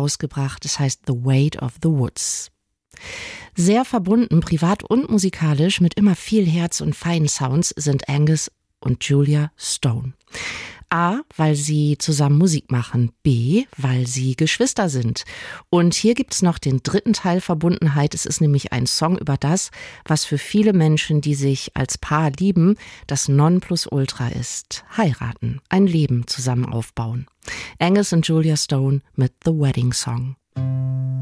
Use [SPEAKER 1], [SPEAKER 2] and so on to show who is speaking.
[SPEAKER 1] rausgebracht. Es heißt The Weight of the Woods. Sehr verbunden, privat und musikalisch, mit immer viel Herz und feinen Sounds sind Angus und Julia Stone. A, weil sie zusammen Musik machen. B, weil sie Geschwister sind. Und hier gibt's noch den dritten Teil Verbundenheit. Es ist nämlich ein Song über das, was für viele Menschen, die sich als Paar lieben, das Nonplusultra ist. Heiraten, ein Leben zusammen aufbauen. Angus und Julia Stone mit The Wedding Song.